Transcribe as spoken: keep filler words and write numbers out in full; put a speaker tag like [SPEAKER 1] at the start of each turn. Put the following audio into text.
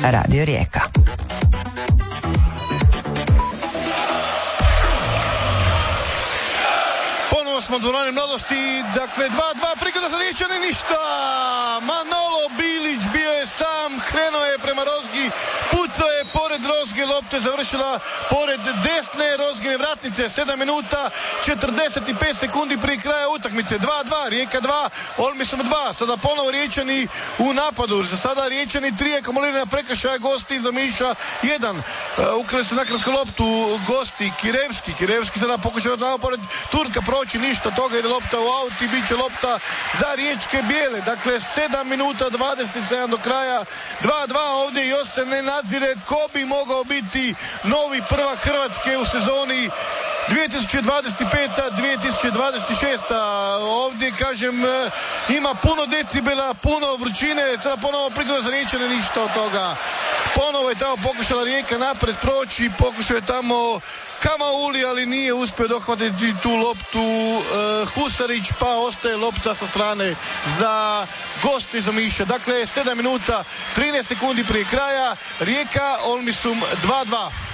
[SPEAKER 1] Radio Rijeka.
[SPEAKER 2] Ponovo smo dvorani mladosti, dakle dva dva, prigoda za Riječane, ništa. Manolo Bilić bio je sam, krenuo je prema Rozgi, pucao je pored Rozge, lopta je završila pored desne Rozgine vratnice. sedam minuta četrdeset pet sekundi prije kraja utakmice. dva dva, Rijeka dva, Olmisom dva. Sada ponovo Riječani u napadu. Za sada Riječani tri, akumulirana prekršaja, gosti iz Omiša jedan. Uh, ukrali se nakratko loptu gosti Kirevski. Kirevski sada pokušao da pored Turka proći, ništa toga, ide lopta u aut i bit će lopta za Riječke bijele. Dakle sedam minuta dvadeset sedam do kraja. dva dva, ovdje još se ne nadzire tko bi mogao biti novi prvak Hrvatske u sezoni dvije tisuće dvadeset peta dvije tisuće dvadeset šesta. Ovdje, kažem, ima puno decibela, puno vrućine. Sada ponovo prigoda za Riječane, ništa od toga. Ponovo je tamo pokušala Rijeka napred proći, pokušao je tamo Kamauli, ali nije uspio dohvatiti tu loptu e, Husarić, pa ostaje lopta sa strane za goste iz Omiša. Dakle sedam minuta trinaest sekundi prije kraja, Rijeka Olmisum dva dva.